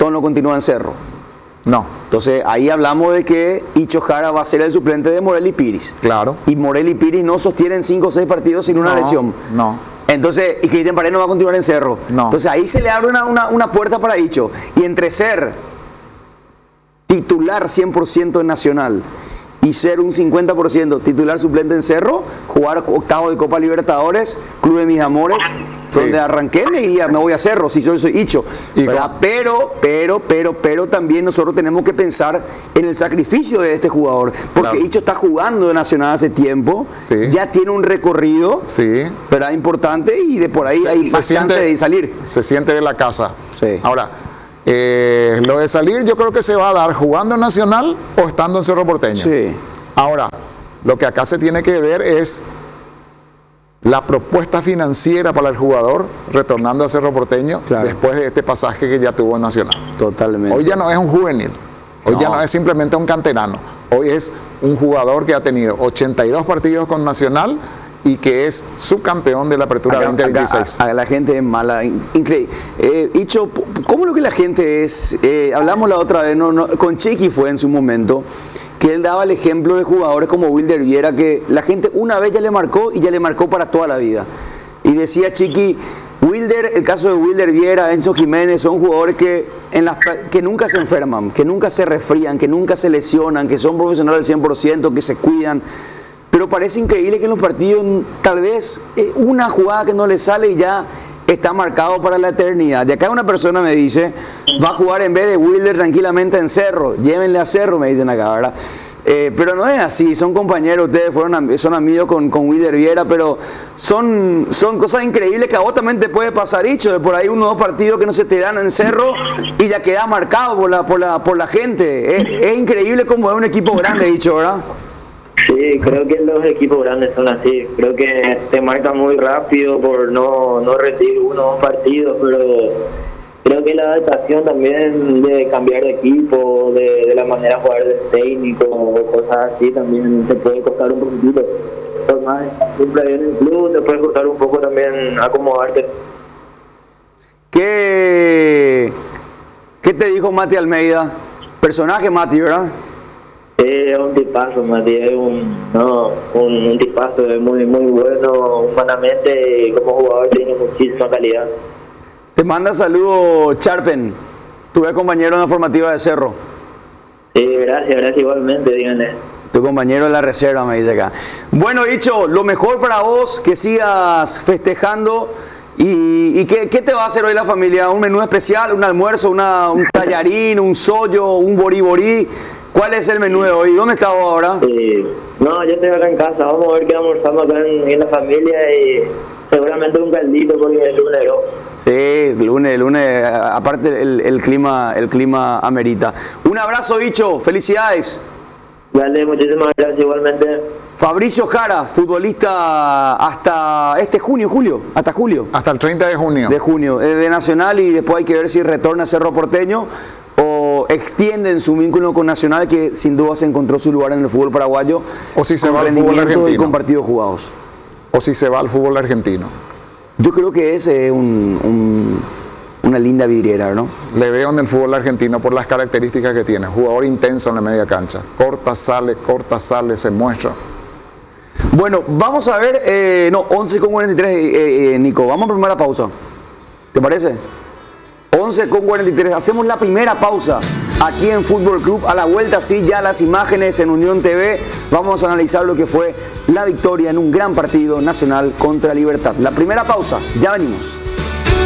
Gastón no continúa en Cerro. No. Entonces ahí hablamos de que Icho Jara va a ser el suplente de Morel y Piris. Claro. Y Morel y Piris no sostienen 5 o 6 partidos sin una lesión. No. Entonces, y Cristian Paredes no va a continuar en Cerro. No. Entonces ahí se le abre una puerta para Icho. Y entre ser titular 100% en Nacional y ser un 50% titular suplente en Cerro, jugar octavo de Copa Libertadores, Club de mis amores, donde arranqué me voy a Cerro, si soy Icho. Pero también nosotros tenemos que pensar en el sacrificio de este jugador, porque Icho está jugando de Nacional hace tiempo, ya tiene un recorrido, ¿verdad? Importante, y de por ahí hay más chance de salir. Se siente de la casa. Ahora, lo de salir yo creo que se va a dar jugando en Nacional o estando en Cerro Porteño. Ahora, lo que acá se tiene que ver es la propuesta financiera para el jugador retornando a Cerro Porteño después de este pasaje que ya tuvo en Nacional. Totalmente. Hoy ya no es un juvenil, hoy ya no es simplemente un canterano, hoy es un jugador que ha tenido 82 partidos con Nacional y que es subcampeón de la Apertura 2026. La gente es mala, increíble. Icho, ¿cómo lo que la gente es? Hablamos la otra vez, con Chiqui fue en su momento, que él daba el ejemplo de jugadores como Wilder Viera, que la gente una vez ya le marcó y ya le marcó para toda la vida. Y decía Chiqui, el caso de Wilder Viera, Enzo Jiménez, son jugadores que nunca se enferman, que nunca se resfrían, que nunca se lesionan, que son profesionales al 100%, que se cuidan. Pero parece increíble que en los partidos tal vez una jugada que no le sale y ya está marcado para la eternidad. Y acá una persona me dice, va a jugar en vez de Wilder tranquilamente en Cerro, llévenle a Cerro, me dicen acá, ¿verdad? Pero no es así, son compañeros, ustedes son amigos con Wilder Viera, pero son cosas increíbles que a vos también te puede pasar, Icho, de por ahí 1 o 2 partidos que no se te dan en Cerro y ya queda marcado por la gente. Es increíble cómo es un equipo grande, Icho, ¿verdad? Sí, creo que los equipos grandes son así. Creo que te marcan muy rápido por no rendir 1 o 2 partidos, pero creo que la adaptación también de cambiar de equipo, de la manera de jugar de técnico o cosas así, también te puede costar un poquitito. Por más siempre en el club te puede costar un poco también acomodarte. ¿Qué te dijo Mati Almeida? Personaje Mati, ¿verdad? Es un tipazo, Mati, es un tipazo, es muy bueno humanamente, y como jugador tiene muchísima calidad. Te manda saludos Charpen, tu ex compañero en la formativa de Cerro. Sí, gracias igualmente, díganle. Tu compañero en la reserva, me dice acá. Bueno, Icho, lo mejor para vos, que sigas festejando. ¿Y qué te va a hacer hoy la familia? ¿Un menú especial, un almuerzo, un tallarín, un sollo, un boriborí? ¿Cuál es el menú de hoy? ¿Dónde estás vos ahora? No, yo estoy acá en casa. Vamos a ver qué almorzamos acá en la familia y seguramente un caldito porque es lunes, ¿no? Sí, lunes, aparte el clima amerita. Un abrazo, Icho, felicidades. Dale, muchísimas gracias igualmente. Fabricio Jara, futbolista hasta julio. Hasta el 30 de junio. De junio, de Nacional, y después hay que ver si retorna a Cerro Porteño o extienden su vínculo con Nacional, que sin duda se encontró su lugar en el fútbol paraguayo. O si se va al fútbol argentino. Y con partidos jugados. O si se va al fútbol argentino. Yo creo que es una linda vidriera, ¿no? Le veo en el fútbol argentino por las características que tiene. Jugador intenso en la media cancha. Corta, sale, se muestra. Bueno, vamos a ver, 11:43, Nico, vamos a primera pausa. ¿Te parece? 11:43, hacemos la primera pausa aquí en Fútbol Club. A la vuelta, sí, ya las imágenes en Unión TV. Vamos a analizar lo que fue la victoria en un gran partido nacional contra Libertad. La primera pausa, ya venimos.